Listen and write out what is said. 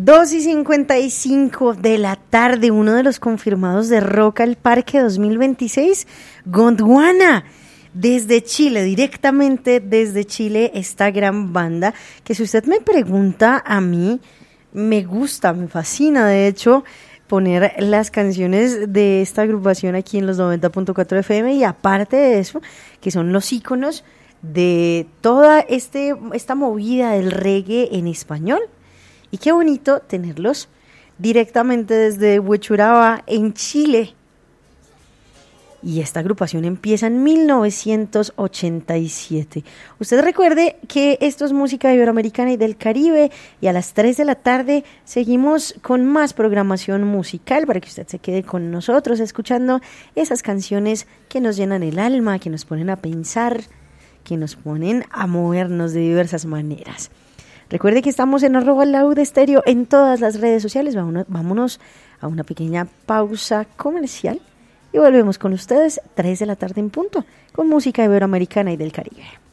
2:55 de la tarde, uno de los confirmados de Rock al Parque 2026, Gondwana, desde Chile, directamente desde Chile, esta gran banda, que si usted me pregunta, a mí me gusta, me fascina, de hecho, poner las canciones de esta agrupación aquí en los 90.4 FM, y aparte de eso, que son los íconos de toda esta movida del reggae en español. Y qué bonito tenerlos directamente desde Huechuraba, en Chile. Y esta agrupación empieza en 1987. Usted recuerde que esto es música iberoamericana y del Caribe, y a las 3 de la tarde seguimos con más programación musical para que usted se quede con nosotros escuchando esas canciones que nos llenan el alma, que nos ponen a pensar, que nos ponen a movernos de diversas maneras. Recuerde que estamos en @laudestéreo en todas las redes sociales. Vámonos a una pequeña pausa comercial y volvemos con ustedes 3 de la tarde en punto con música iberoamericana y del Caribe.